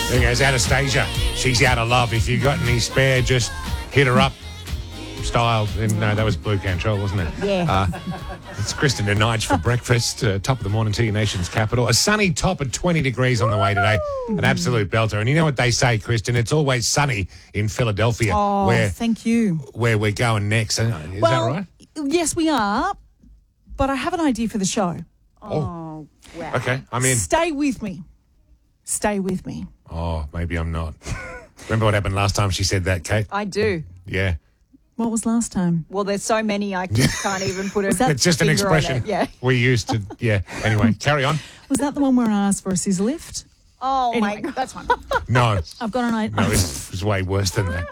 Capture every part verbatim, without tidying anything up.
There goes Anastasia. She's out of love. If you got any spare, just hit her up. Style. And no, that was Blue Cantrell, wasn't it? Yeah. Uh, it's Kristen and Nige for breakfast. Uh, top of the morning to your nation's capital. A sunny top at twenty degrees on the way today. An absolute belter. And you know what they say, Kristen? It's always sunny in Philadelphia. Oh, where, thank you. Where we're going next. Is well, that right? Yes, we are. But I have an idea for the show. Oh. Wow. Okay, I'm in. Stay with me. Stay with me. Oh, maybe I'm not. Remember what happened last time she said that, Kate? I do. Yeah. What was last time? Well, there's so many I can't even put a that It's just an finger on expression it, yeah. we used to, yeah. Anyway, carry on. Was that the one where I asked for a scissor lift? Oh, Anyway, my God. that's fine. No, I've got an idea. no, it was way worse than that.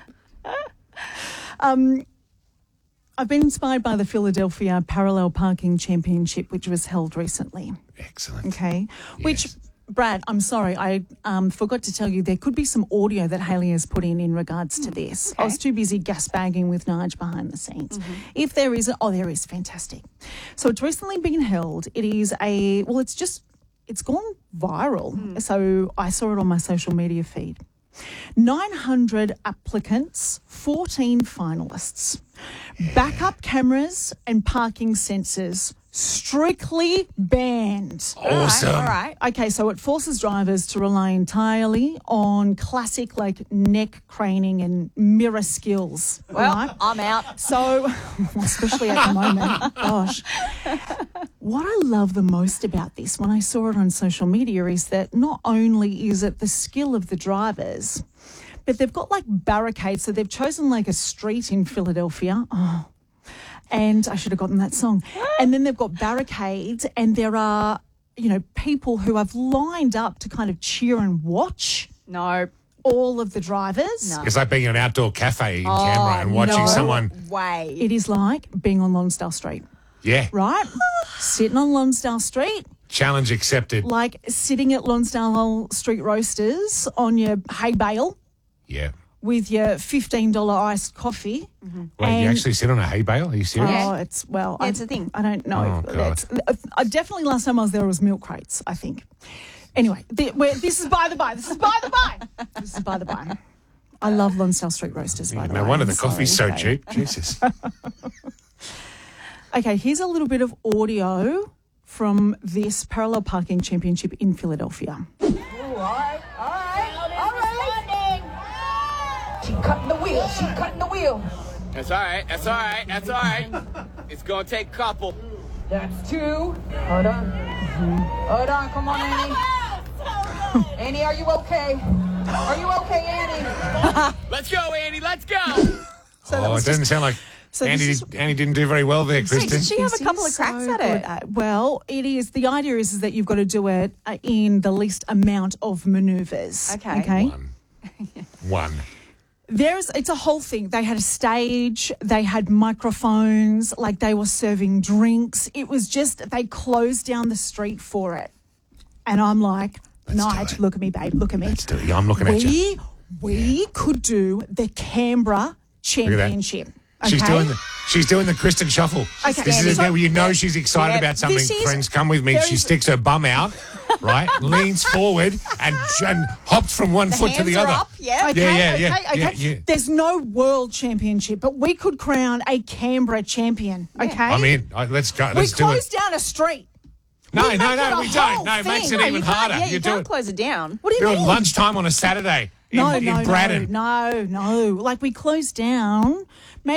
Um, I've been inspired by the Philadelphia Parallel Parking Championship, which was held recently. Excellent. Okay. Yes. Which, Brad, I'm sorry, I um, forgot to tell you there could be some audio that Hayley has put in in regards to this. I was too busy gas bagging with Nige behind the scenes. Mm-hmm. If there is, a, oh, there is, fantastic. So it's recently been held. It is a, well, it's just, it's gone viral. Mm. So I saw it on my social media feed. nine hundred applicants, fourteen finalists. Backup cameras and parking sensors strictly banned. Awesome. All right. Okay, so it forces drivers to rely entirely on classic like neck craning and mirror skills. Well, right? I'm out. So, especially at the moment, gosh. What I love the most about this, when I saw it on social media, is that not only is it the skill of the drivers, but they've got like barricades. So they've chosen like a street in Philadelphia. Oh, and I should have gotten that song. And then they've got barricades, and there are, you know, people who have lined up to kind of cheer and watch No. all of the drivers. No. It's like being in an outdoor cafe in Canberra and watching no. someone. Way. It is like being on Lonsdale Street, Yeah. right? Sitting on Lonsdale Street, Challenge accepted. like sitting at Lonsdale Street Roasters on your hay bale Yeah. with your fifteen dollars iced coffee. Mm-hmm. Wait, you And- actually sit on a hay bale? Are you serious? Oh, it's, well, Yeah, I, it's a thing. I don't know. Oh, God. It's, uh, definitely last time I was there was milk crates, I think. Anyway, the, where, this is by the by. This is by the by. This is by the by. I love Lonsdale Street Roasters, by the No way. wonder the I'm coffee's sorry. so Okay. cheap. Jesus. Okay, here's a little bit of audio from this Parallel Parking Championship in Philadelphia. All right, all right, all right. She cutting the wheel, she cutting the wheel. That's all right. That's all right. That's all right. It's gonna take a couple. That's two. Hold on. Hold on, come on, Annie. Annie, are you okay? Are you okay, Annie? Let's go, Andy. Let's go. So that Oh, it was doesn't just- sound like so Andy, this did, Andy didn't do very well there, Kristen. did she have This a couple is of cracks so at it? good. Uh, well, it is. The idea is, is that you've got to do it uh, in the least amount of manoeuvres. Okay. Okay. One. One. There's, it's a whole thing. They had a stage, they had microphones, like they were serving drinks. It was just, they closed down the street for it. And I'm like, Let's do Nige, it. look at me, babe, look at me. Let's do it. Yeah, I'm looking at you. We, we could do the Canberra Championship. She's okay? doing the she's doing the Kristen shuffle. Okay. This is a So- day where you know she's excited Yeah. about something. This is- Friends, come with me. there She is- sticks her bum out, right? Leans forward and, and hops from one foot to hands the are other. up, yeah. Okay, Yeah, yeah, okay, yeah, okay. yeah, yeah. There's no world championship, but we could crown a Canberra champion. Okay, I mean, I- let's go. we Let's do close it. down a street. No, we no, make no, it a we whole don't. No, it makes thing. it No, even you can't, harder. yeah, you you do can't it. close it down. What do you Do it mean? lunchtime on a Saturday in, No, in no, Braddon. no, no, no. Like we closed down.